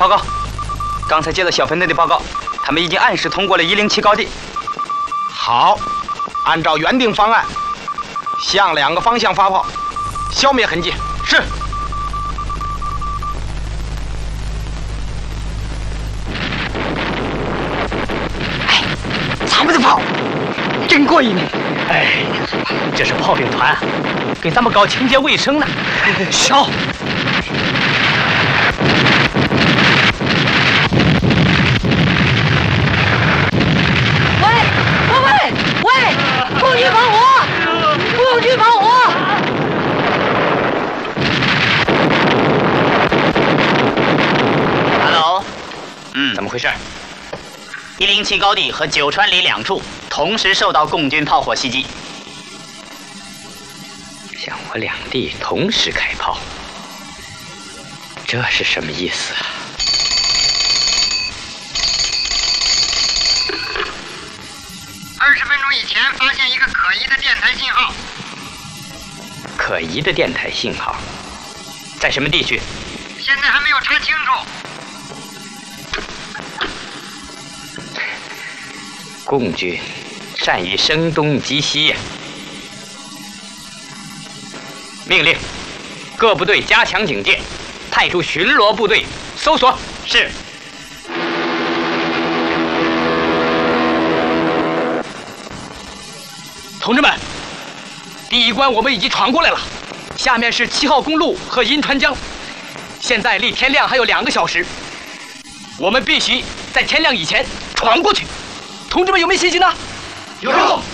报告，刚才接到小分队的报告，他们已经按时通过了107高地。 好，按照原定方案，向2个方向发炮，消灭痕迹。是。 哎，咱们的炮真过瘾！ 哎，这是炮兵团，给咱们搞清洁卫生呢。 烧！喂，共军防火！共军防火 ！Hello， 怎么回事？107高地和九川里2处同时受到共军炮火袭击。 向我2地同时开炮，这是什么意思啊 ？20分钟以前发现一个可疑的电台信号。 可疑的电台信号，在什么地区？ 现在还没有查清楚。 共军善于声东击西呀！命令各部队加强警戒，派出巡逻部队搜索。 是。 同志们，第1关我们已经闯过来了，下面是7号公路和银川江，现在离天亮还有2个小时，我们必须在天亮以前闯过去。同志们有没有信心呢？ 有。